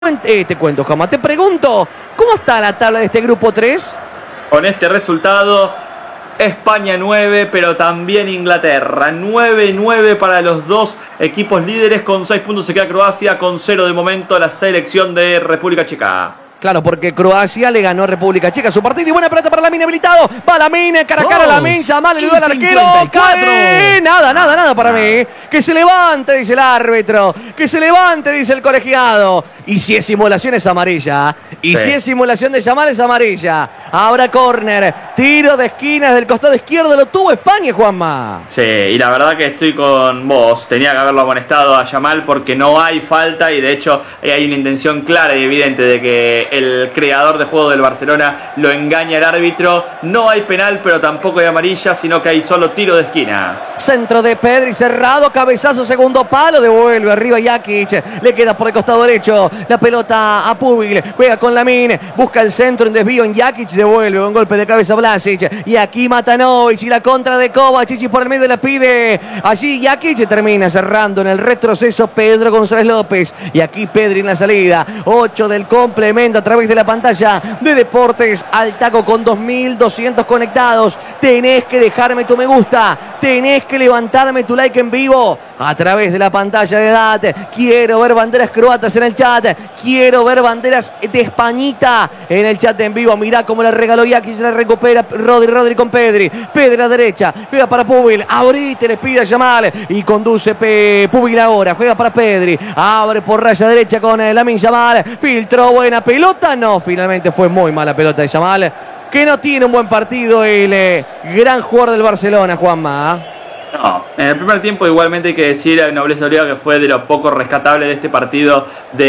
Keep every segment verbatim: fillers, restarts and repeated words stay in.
Eh, te cuento, Jama, te pregunto, ¿cómo está la tabla de este grupo tres? Con este resultado, España nueve, pero también Inglaterra. nueve nueve para los dos equipos líderes. Con seis puntos se queda Croacia, con cero de momento la selección de República Checa. Claro, porque Croacia le ganó a República Checa su partido. Y buena pelota para Lamine habilitado. Va Lamine, cara a cara Lamine. Yamal le dio al arquero. Cae. Nada, nada, nada para mí. Que se levante, dice el árbitro. Que se levante, dice el colegiado. Y si es simulación es amarilla. Y sí. si es simulación de Yamal es amarilla. Ahora córner. Tiro de esquinas del costado izquierdo. Lo tuvo España, Juanma. Sí, y la verdad que estoy con vos. Tenía que haberlo amonestado a Yamal porque no hay falta. Y de hecho hay una intención clara y evidente de que el creador de juego del Barcelona lo engaña al árbitro. No hay penal, pero tampoco hay amarilla, sino que hay solo tiro de esquina. Centro de Pedri cerrado, cabezazo, segundo palo, devuelve arriba Jakic, le queda por el costado derecho la pelota a Pubil, juega con Lamine, busca el centro en desvío en Jakic, devuelve un golpe de cabeza Vlasic, y aquí Matanovic y la contra de Kovacic por el medio la pide allí Jakic, termina cerrando en el retroceso Pedro González López, y aquí Pedri en la salida, ocho del complemento a través de la pantalla de Deportes al Taco con dos mil doscientos conectados. Tenés que dejarme tu me gusta, tenés que levantarme tu like en vivo a través de la pantalla de edad. Quiero ver banderas croatas en el chat, quiero ver banderas de Españita en el chat en vivo. Mirá cómo la regaló Jakic, la recupera Rodri, Rodri con Pedri, Pedri a la derecha, juega para Pubil, abrite, le pide a Yamal y conduce P Pubil ahora, juega para Pedri, abre por raya derecha con Lamine Yamal, filtró, buena pelota, no, finalmente fue muy mala pelota de Yamal, que no tiene un buen partido el eh, gran jugador del Barcelona, Juanma. No, en el primer tiempo igualmente hay que decir a Nobleza Oliva que fue de lo poco rescatable de este partido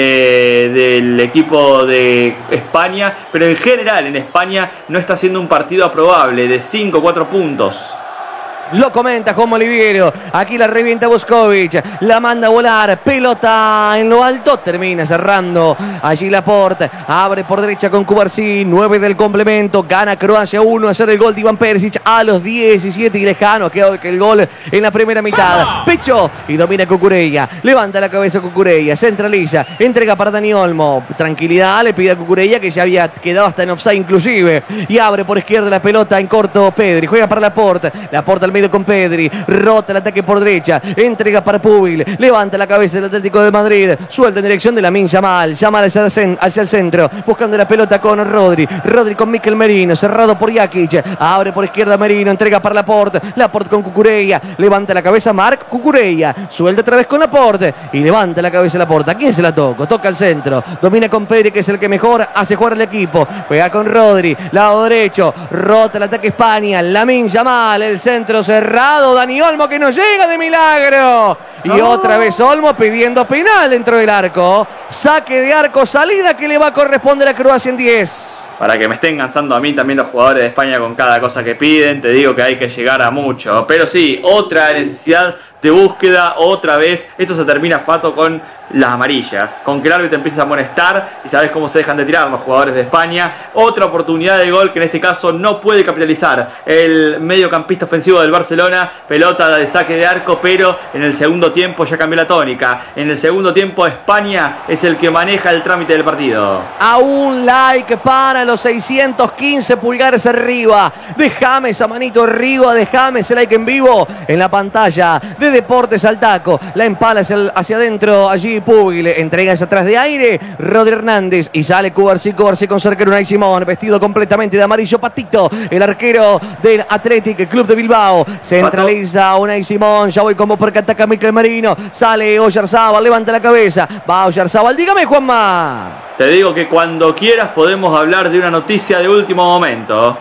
de, del equipo de España, pero en general en España no está siendo un partido aprobable, de cinco o cuatro puntos. Lo comenta Juan Oliviero, aquí la revienta Boskovic, la manda a volar, pelota en lo alto, termina cerrando allí Laporte, abre por derecha con Cubarsí, nueve del complemento, gana Croacia uno a cero el gol de Iván Perisic a los diecisiete y lejano, quedó el gol en la primera mitad, pecho y domina Cucurella, levanta la cabeza Cucurella, centraliza, entrega para Dani Olmo, tranquilidad, le pide a Cucurella que ya había quedado hasta en offside inclusive, y abre por izquierda la pelota en corto Pedri, juega para Laporte, Laporte al medio con Pedri, rota el ataque por derecha, entrega para Pubil, levanta la cabeza del Atlético de Madrid, suelta en dirección de Lamine Yamal, Yamal hacia, hacia el centro, buscando la pelota con Rodri, Rodri con Mikel Merino, cerrado por Jakic, abre por izquierda Merino, entrega para Laporte, Laporte con Cucurella, levanta la cabeza Marc Cucurella, suelta otra vez con Laporte y levanta la cabeza Laporte, ¿a quién se la toca? Toca al centro, domina con Pedri que es el que mejor hace jugar el equipo, juega con Rodri, lado derecho, rota el ataque España, Lamine Yamal, el centro cerrado, Dani Olmo que no llega de milagro y no. Otra vez Olmo pidiendo penal dentro del arco, saque de arco, salida que le va a corresponder a Croacia en diez. Para que me estén cansando a mí también los jugadores de España con cada cosa que piden, te digo que hay que llegar a mucho, pero sí, otra necesidad de búsqueda, otra vez, esto se termina fato con las amarillas, con que el árbitro empieza a amonestar y sabes cómo se dejan de tirar los jugadores de España, otra oportunidad de gol que en este caso no puede capitalizar el mediocampista ofensivo del Barcelona, pelota de saque de arco, pero en el segundo tiempo ya cambió la tónica, en el segundo tiempo España es el que maneja el trámite del partido. A un like para los seiscientos quince pulgares arriba, dejame esa manito arriba, dejame ese like en vivo en la pantalla de Deportes al Taco, la empala hacia, el, hacia adentro allí Pubil, entrega hacia atrás de aire, Rodri Hernández y sale Cubarsí, Cubarsí con cerca de Unai Simón, vestido completamente de amarillo patito, el arquero del Athletic Club de Bilbao, centraliza Unai Simón, ya voy como porque ataca Mikel Merino, sale Oyarzabal, levanta la cabeza, va Oyarzabal, dígame Juanma. Te digo que cuando quieras podemos hablar de una noticia de último momento.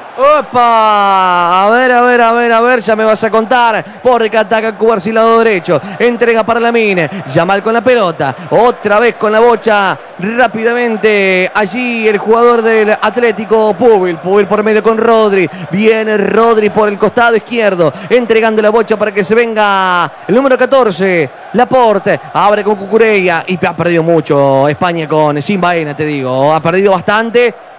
¡Opa! A ver, a ver, a ver, a ver, ya me vas a contar. Porque ataca Cubarsí lado derecho. Entrega para Lamine. Yamal con la pelota. Otra vez con la bocha. Rápidamente allí el jugador del Atlético Pubil. Pubil por medio con Rodri. Viene Rodri por el costado izquierdo. Entregando la bocha para que se venga el número catorce. Laporte. Abre con Cucurella. Y ha perdido mucho España con sin vaina, te digo. Ha perdido bastante.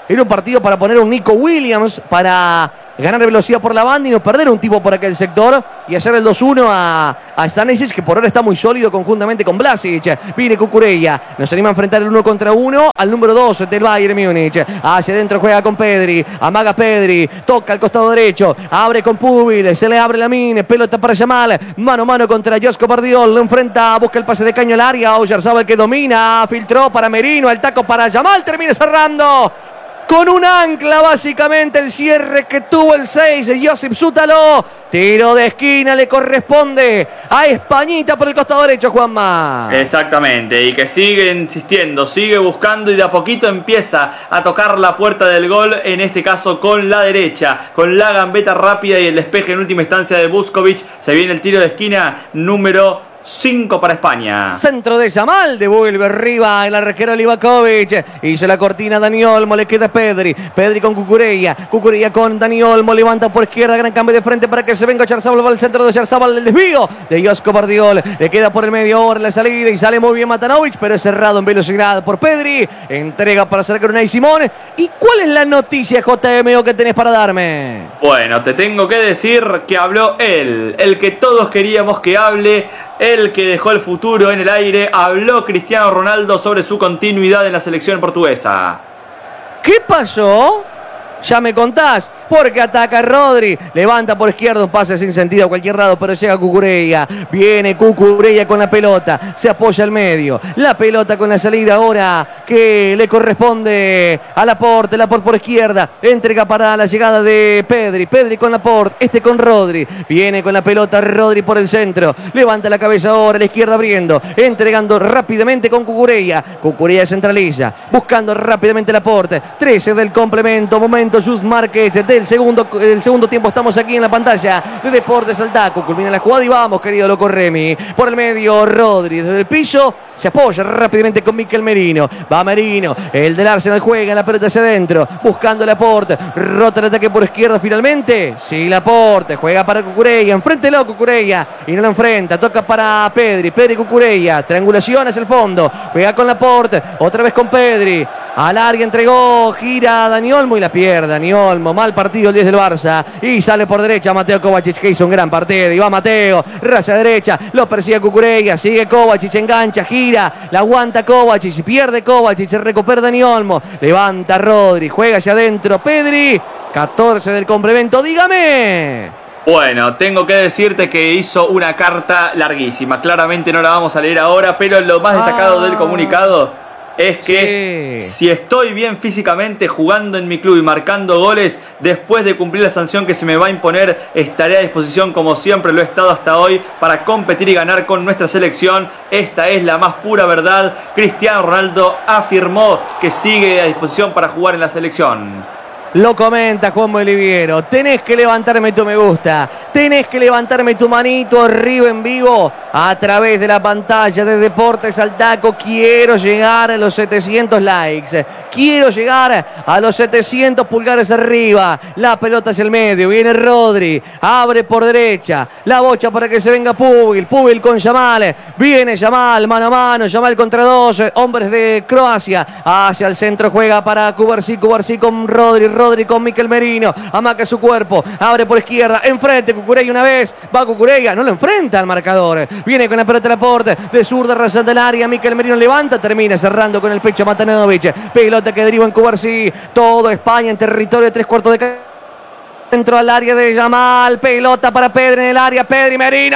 Era un partido para poner un Nico Williams, para ganar velocidad por la banda y no perder un tipo por aquel sector y hacer el dos uno a, a Stanisic, que por ahora está muy sólido conjuntamente con Vlasic. Viene Cucurella, nos anima a enfrentar el uno contra uno al número dos del Bayern Múnich. Hacia adentro juega con Pedri, amaga Pedri, toca al costado derecho, abre con Pubil, se le abre la mine, pelota para Yamal, mano a mano contra Josko Bardiol, lo enfrenta, busca el pase de caño al área, Oyarzabal que domina, filtró para Merino, el taco para Yamal, termina cerrando con un ancla básicamente el cierre que tuvo el seis, Josip Sútalo. Tiro de esquina le corresponde a Españita por el costado derecho, Juanma. Exactamente, y que sigue insistiendo, sigue buscando y de a poquito empieza a tocar la puerta del gol, en este caso con la derecha, con la gambeta rápida y el despeje en última instancia de Vuskovic. Se viene el tiro de esquina número cinco para España. Centro de Yamal, devuelve arriba el arquero Livakovic. Hizo la cortina Dani Olmo, le queda Pedri. Pedri con Cucurella. Cucurella con Dani Olmo, levanta por izquierda, gran cambio de frente para que se venga Oyarzabal, va al centro de Oyarzabal, el desvío de Josko Bardiol. Le queda por el medio hora la salida y sale muy bien Matanovic, pero es cerrado en velocidad por Pedri. Entrega para acercar Unai Simón. ¿Y cuál es la noticia, J M O, que tenés para darme? Bueno, te tengo que decir que habló él, el que todos queríamos que hable, el que dejó el futuro en el aire. Habló Cristiano Ronaldo sobre su continuidad en la selección portuguesa. ¿Qué pasó? Ya me contás, porque ataca Rodri, levanta por izquierda, un pase sin sentido a cualquier lado, pero llega Cucurella, viene Cucurella con la pelota, se apoya al medio, la pelota con la salida ahora que le corresponde a Laporte, Laporte por izquierda, entrega para la llegada de Pedri, Pedri con Laporte, este con Rodri, viene con la pelota Rodri por el centro, levanta la cabeza ahora, a la izquierda abriendo, entregando rápidamente con Cucurella, Cucurella centraliza, buscando rápidamente Laporte, trece del complemento, momento Just Márquez del segundo, del segundo tiempo. Estamos aquí en la pantalla de Deportes Aldaco. Culmina la jugada y vamos, querido Loco Remy. Por el medio, Rodri desde el piso se apoya rápidamente con Mikel Merino. Va Merino, el del Arsenal juega la pelota hacia adentro, buscando Laporte. Rota el ataque por izquierda finalmente. Sí, Laporte juega para Cucurella. Enfréntelo Cucurella y no lo enfrenta. Toca para Pedri. Pedri Cucurella. Triangulación hacia el fondo. Juega con Laporte. Otra vez con Pedri. Al área entregó, gira Dani Olmo y la pierde Dani Olmo. Mal partido el diez del Barça. Y sale por derecha Mateo Kovacic, que hizo un gran partido. Y va Mateo, raza derecha, lo persigue Cucurella, sigue Kovacic, engancha, gira, la aguanta Kovacic, pierde Kovacic, se recupera Dani Olmo. Levanta Rodri, juega hacia adentro Pedri. catorce del complemento, dígame. Bueno, tengo que decirte que hizo una carta larguísima. Claramente no la vamos a leer ahora, pero lo más destacado ah. del comunicado es que sí. Si estoy bien físicamente jugando en mi club y marcando goles, después de cumplir la sanción que se me va a imponer, estaré a disposición como siempre lo he estado hasta hoy para competir y ganar con nuestra selección. Esta es la más pura verdad. Cristiano Ronaldo afirmó que sigue a disposición para jugar en la selección. Lo comenta Juan Boliviero. Tenés que levantarme tu me gusta. Tenés que levantarme tu manito arriba en vivo a través de la pantalla de Deportes Aldaco. Quiero llegar a los setecientos likes. Quiero llegar a los setecientos pulgares arriba. La pelota hacia el medio. Viene Rodri. Abre por derecha. La bocha para que se venga Pubil. Pubil con Yamal. Viene Yamal mano a mano. Yamal contra dos hombres de Croacia. Hacia el centro juega para Cubarsí. Cubarsí con Rodri. Rodri con Mikel Merino, amaca su cuerpo, abre por izquierda, enfrente Cucurella una vez, va Cucurella, no lo enfrenta al marcador, viene con la pelota Laporte, de zurda rasante del área, Mikel Merino levanta, termina cerrando con el pecho Matanovic, pelota que deriva en Cubarsí, todo España en territorio de tres cuartos de cancha. Dentro al área de Yamal, pelota para Pedri en el área, Pedri Merino,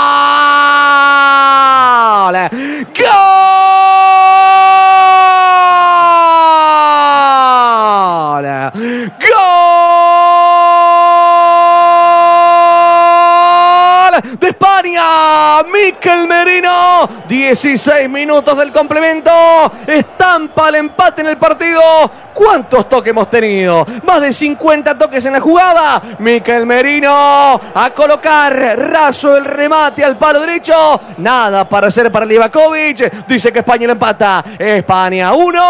¡gol! ¡Gol de España! Mikel Merino, dieciséis minutos del complemento, estampa el empate en el partido. ¿Cuántos toques hemos tenido? Más de cincuenta toques en la jugada. Mikel Merino a colocar raso el remate al palo derecho. Nada para hacer para Livakovic. Dice que España lo empata. España uno,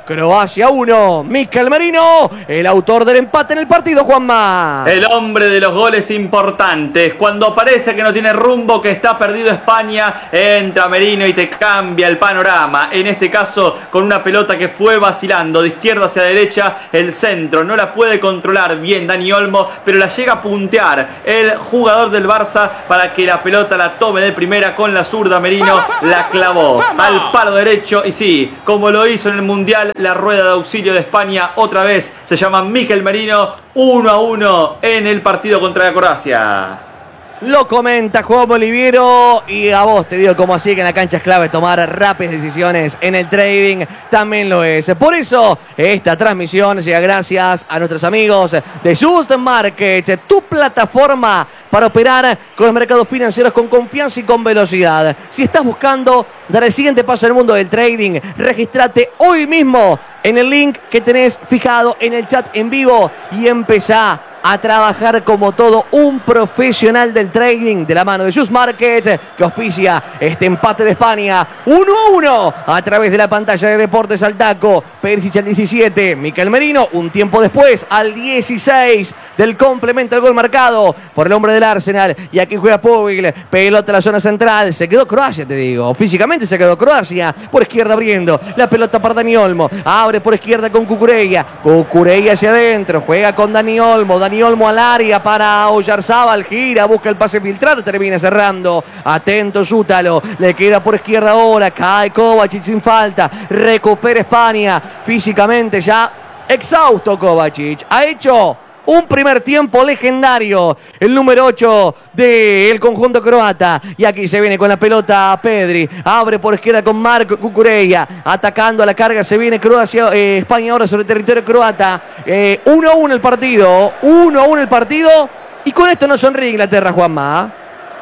Croacia uno. Mikel Merino, el autor del empate en el partido, Juanma. El hombre de los goles importantes. Cuando parece que no tiene rumbo, que está perdido España, entra Merino y te cambia el panorama. En este caso, con una pelota que fue vacilando de izquierda hacia derecha, el centro. No la puede controlar bien Dani Olmo, pero la llega a puntear el jugador del Barça para que la pelota la tome de primera con la zurda. Merino la clavó al palo derecho y sí, como lo hizo en el Mundial, la rueda de auxilio de España otra vez se llama Mikel Merino. Uno a uno en el partido contra Croacia. Lo comenta Juan Oliviero y a vos te digo como así que en la cancha es clave tomar rápidas decisiones, en el trading también lo es. Por eso esta transmisión llega gracias a nuestros amigos de Just Markets, tu plataforma para operar con los mercados financieros con confianza y con velocidad. Si estás buscando dar el siguiente paso en el mundo del trading, regístrate hoy mismo en el link que tenés fijado en el chat en vivo y empezá a trabajar como todo un profesional del trading de la mano de Just Markets, que auspicia este empate de España uno a uno a través de la pantalla de Deportes al Taco. Perisic al diecisiete, Mikel Merino un tiempo después al dieciséis del complemento del gol marcado por el hombre del Arsenal. Y aquí juega Pogel, pelota a la zona central, se quedó Croacia, te digo, físicamente se quedó Croacia, por izquierda abriendo, la pelota para Dani Olmo, abre por izquierda con Cucurella, Cucurella hacia adentro, juega con Dani Olmo, Dani Olmo al área para Oyarzábal, gira, busca el pase filtrado, termina cerrando, atento Zútalo, le queda por izquierda ahora, cae Kovacic sin falta, recupera España, físicamente ya exhausto Kovacic, ha hecho un primer tiempo legendario, el número ocho del conjunto croata. Y aquí se viene con la pelota Pedri, abre por izquierda con Marco Cucurella, atacando a la carga, se viene Croacia, eh, España ahora sobre territorio croata. eh, uno a uno el partido, uno a uno el partido, y con esto no sonríe Inglaterra, Juanma.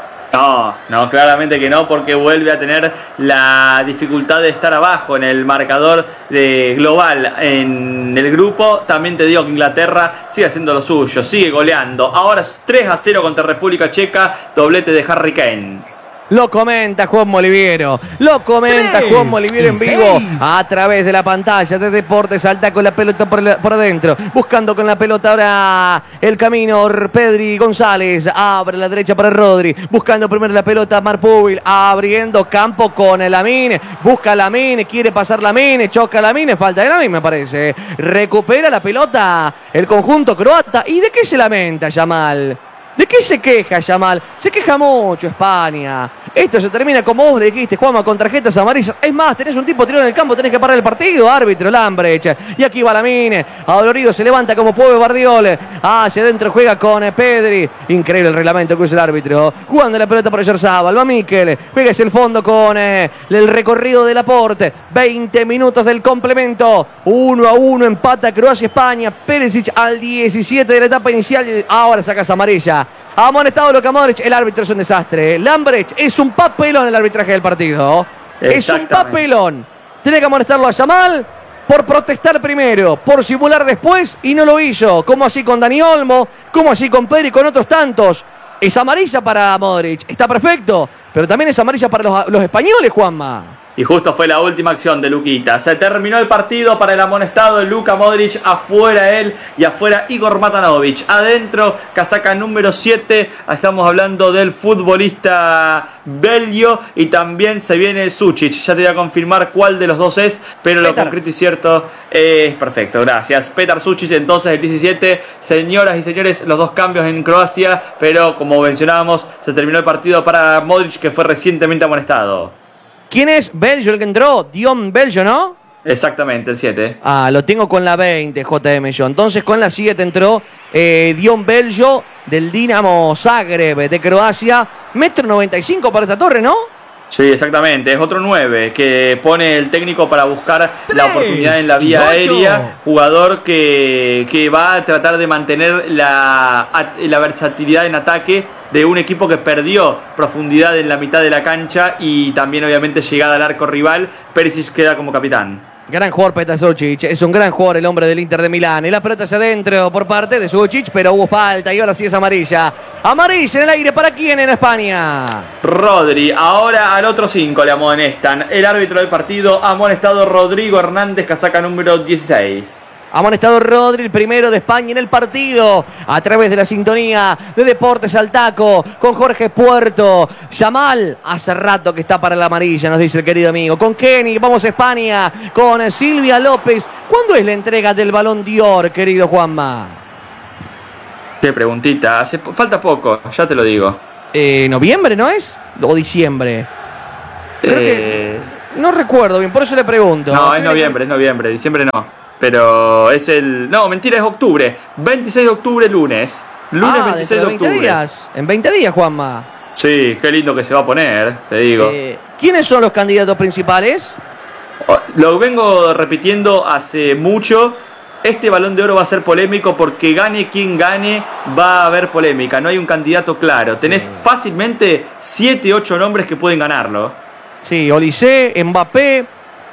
No, no, claramente que no, porque vuelve a tener la dificultad de estar abajo en el marcador de global en el grupo. También te digo que Inglaterra sigue haciendo lo suyo, sigue goleando. Ahora es tres a cero contra República Checa, doblete de Harry Kane. Lo comenta Juan Moliviero, lo comenta Tres Juan Moliviero en y vivo seis. a través de la pantalla de Deportes. Salta con la pelota por, la- por adentro, buscando con la pelota ahora el camino Pedri González, abre a la derecha para Rodri, buscando primero la pelota Marpúbil, abriendo campo con Lamine, busca Lamine, quiere pasar Lamine, choca Lamine, falta de Lamine me parece, recupera la pelota el conjunto croata. ¿Y de qué se lamenta Yamal? ¿De qué se queja Yamal? Se queja mucho España. Esto se termina como vos le dijiste, Juanma, con tarjetas amarillas. Es más, tenés un tipo tirado en el campo, tenés que parar el partido, árbitro Lambrecht. Y aquí va Lamine, adolorido, se levanta como puede Bardiol. Hacia adentro juega con eh, Pedri. Increíble el reglamento que usa el árbitro. Jugando la pelota para Oyarzábal, va Mikel. Juega hacia el fondo con eh, el recorrido del aporte. veinte minutos del complemento. uno a uno, empata Croacia-España. Perisic al diecisiete de la etapa inicial. Ahora sacas amarilla. Ha amonestado Luka Modric, el árbitro es un desastre. Lambrecht es un papelón el arbitraje del partido. Es un papelón. Tiene que amonestarlo a Yamal por protestar primero, por simular después y no lo hizo. Como así con Dani Olmo, como así con Pedri y con otros tantos. Es amarilla para Modric, está perfecto, pero también es amarilla para los, los españoles, Juanma. Y justo fue la última acción de Luquita. Se terminó el partido para el amonestado Luka Modric. Afuera él y afuera Igor Matanovic. Adentro, casaca número siete. Estamos hablando del futbolista belgio. Y también se viene Sučić. Ya te voy a confirmar cuál de los dos es. Pero Petar. lo concreto y cierto es perfecto. Gracias. Petar Sučić entonces el diecisiete. Señoras y señores, los dos cambios en Croacia. Pero como mencionábamos, se terminó el partido para Modric, que fue recientemente amonestado. ¿Quién es Belgio el que entró? Dion Belgio, ¿no? Exactamente, el siete. Ah, lo tengo con la veinte, J M yo. Entonces con la siete entró eh, Dion Belgio del Dinamo Zagreb de Croacia. Metro noventa y cinco para esta torre, ¿no? Sí, exactamente. Es otro nueve que pone el técnico para buscar la oportunidad en la vía aérea. Jugador que, que va a tratar de mantener la, la versatilidad en ataque de un equipo que perdió profundidad en la mitad de la cancha y también obviamente llegada al arco rival. Perisic queda como capitán. Gran jugador Petar Sucic, es un gran jugador el hombre del Inter de Milán. Y la pelota hacia adentro por parte de Sucic, pero hubo falta y ahora sí es amarilla. Amarilla en el aire, ¿para quién en España? Rodri, ahora al otro cinco le amonestan. El árbitro del partido ha amonestado Rodrigo Hernández, casaca número dieciséis. Amonestado Rodri, el primero de España en el partido, a través de la sintonía de Deportes al Taco, con Jorge Puerto. Yamal, hace rato que está para la amarilla, nos dice el querido amigo. Con Kenny, vamos a España, con Silvia López. ¿Cuándo es la entrega del Balón de Oro, querido Juanma? Qué preguntita, hace, falta poco, ya te lo digo. Eh, ¿Noviembre no es? ¿O diciembre? Creo eh... que... No recuerdo bien, por eso le pregunto. No, es noviembre, es noviembre, diciembre no. Pero es el... No, mentira, es octubre. veintiséis de octubre, lunes. Lunes ah, veintiséis de octubre. veinte días. En veinte días, Juanma. Sí, qué lindo que se va a poner, te digo. Eh, ¿Quiénes son los candidatos principales? Lo vengo repitiendo hace mucho. Este Balón de Oro va a ser polémico porque gane quien gane, va a haber polémica. No hay un candidato claro. Tenés sí. fácilmente siete, ocho nombres que pueden ganarlo. Sí, Olise, Mbappé...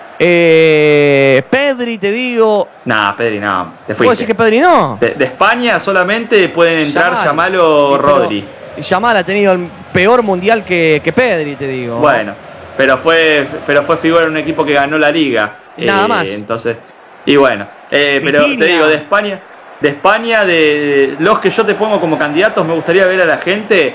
Eh, Pedri, te digo. Nah, Pedri no. Te ¿Puedo decir que Pedri no? De, de España solamente pueden entrar Yamal, Yamal o sí, Rodri. Yamal ha tenido el peor mundial que, que Pedri, te digo. Bueno, pero fue, pero fue figura en un equipo que ganó la liga. Nada eh, más. Entonces, y bueno, eh, pero te digo, de España, de España, de los que yo te pongo como candidatos, me gustaría ver a la gente.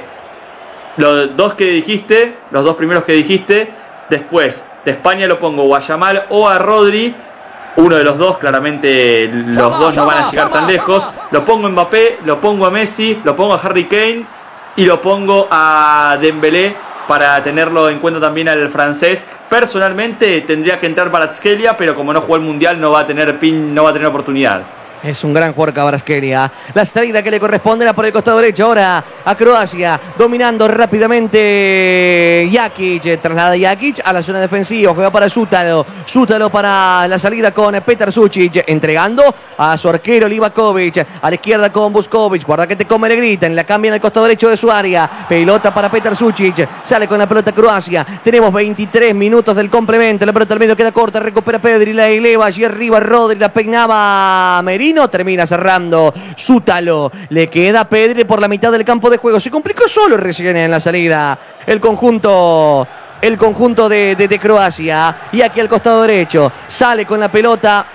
Los dos que dijiste, los dos primeros que dijiste, después. De España lo pongo o a Yamal o a Rodri. Uno de los dos, claramente los llama, dos no llama, van a llegar llama, tan lejos. llama. Lo pongo a Mbappé, lo pongo a Messi, lo pongo a Harry Kane y lo pongo a Dembélé para tenerlo en cuenta también al francés. Personalmente tendría que entrar Kvaratskhelia, pero como no jugó el Mundial no va a tener pin, no va a tener oportunidad. Es un gran jugador Kvaratskhelia. La salida que le corresponde era por el costado derecho. Ahora a Croacia. Dominando rápidamente Jakic. Traslada Jakic a la zona defensiva. Juega para Zútalo. Zútalo para la salida con Petar Sucic. Entregando a su arquero Livakovic. A la izquierda con Buskovic. Guarda que te come, le gritan. La cambian al costado derecho de su área. Pelota para Petar Sucic. Sale con la pelota Croacia. Tenemos veintitrés minutos del complemento. La pelota al medio queda corta. Recupera Pedri. La eleva allí arriba Rodri. La peinaba Merino. Termina cerrando Zútalo. Le queda a Pedri por la mitad del campo de juego. Se complicó solo recién en la salida el conjunto el conjunto de, de, de Croacia. Y aquí al costado derecho sale con la pelota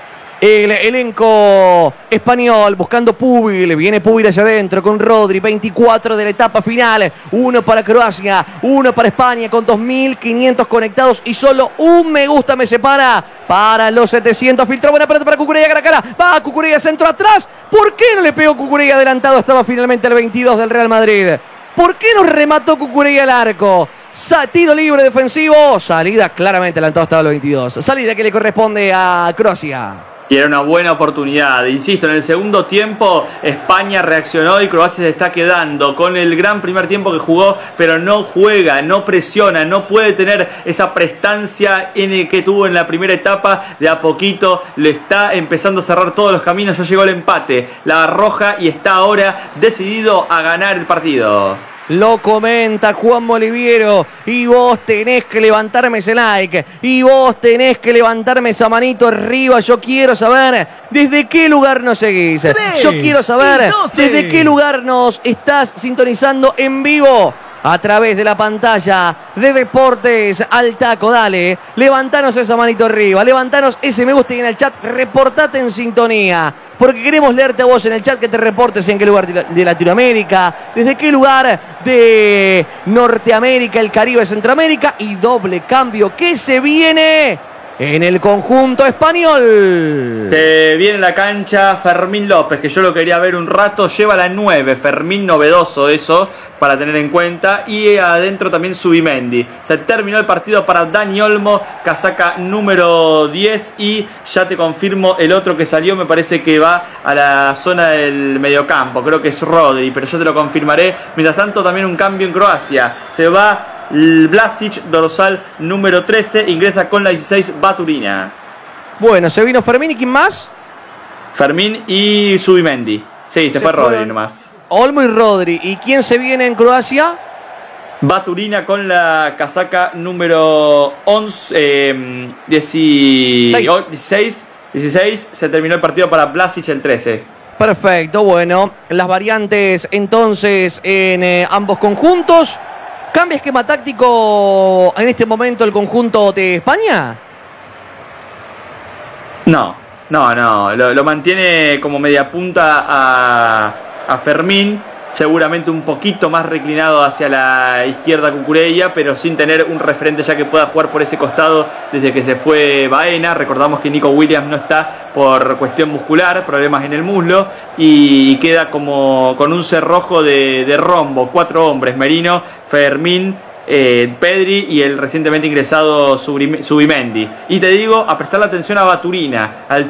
el elenco español buscando Pubil. Viene Pubil hacia adentro con Rodri. veinticuatro de la etapa final. Uno para Croacia, uno para España con dos mil quinientos conectados y solo un me gusta me separa para los setecientos. Filtró buena pelota para Cucurella, cara a cara. Va Cucurella, centro atrás. ¿Por qué no le pegó Cucurella adelantado? Estaba finalmente el veintidós del Real Madrid. ¿Por qué no remató Cucurella al arco? Sa tiro libre defensivo. Salida claramente adelantado hasta el veintidós. Salida que le corresponde a Croacia. Y era una buena oportunidad. Insisto, en el segundo tiempo España reaccionó y Croacia se está quedando con el gran primer tiempo que jugó, pero no juega, no presiona, no puede tener esa prestancia en el que tuvo en la primera etapa. De a poquito le está empezando a cerrar todos los caminos. Ya llegó el empate, la roja, y está ahora decidido a ganar el partido. Lo comenta Juan Moliviero. Y vos tenés que levantarme ese like. Y vos tenés que levantarme esa manito arriba. Yo quiero saber desde qué lugar nos seguís. tres Yo quiero saber y desde qué lugar nos estás sintonizando en vivo. A través de la pantalla de Deportes al Taco. Dale, levantanos esa manito arriba. Levantanos ese me gusta y en el chat reportate en sintonía. Porque queremos leerte a vos en el chat, que te reportes en qué lugar de Latinoamérica, desde qué lugar de Norteamérica, el Caribe, Centroamérica. Y doble cambio que se viene en el conjunto español. Se viene la cancha Fermín López, que yo lo quería ver un rato. Lleva la nueve, Fermín, novedoso eso para tener en cuenta. Y adentro también Zubimendi. Se terminó el partido para Dani Olmo, casaca número diez. Y ya te confirmo el otro que salió, me parece que va a la zona del mediocampo. Creo que es Rodri, pero yo te lo confirmaré. Mientras tanto, también un cambio en Croacia. Se va Vlasic, dorsal número trece, ingresa con la dieciséis Baturina. Bueno, se vino Fermín, ¿y quién más? Fermín y Zubimendi. Sí, se, se fue Rodri nomás. Olmo y Rodri. ¿Y quién se viene en Croacia? Baturina con la casaca número once, eh, dieciséis, dieciséis. Se terminó el partido para Blasic el trece. Perfecto, bueno, las variantes entonces en eh, ambos conjuntos. ¿Cambia esquema táctico en este momento el conjunto de España? No, no, no. Lo, lo mantiene como media punta a, a Fermín. Seguramente un poquito más reclinado hacia la izquierda Cucurella, pero sin tener un referente ya que pueda jugar por ese costado desde que se fue Baena. Recordamos que Nico Williams no está por cuestión muscular, problemas en el muslo, y queda como con un cerrojo de, de rombo, cuatro hombres: Merino, Fermín, eh, Pedri y el recientemente ingresado Subimendi. Y te digo, a prestarle atención a Baturina, al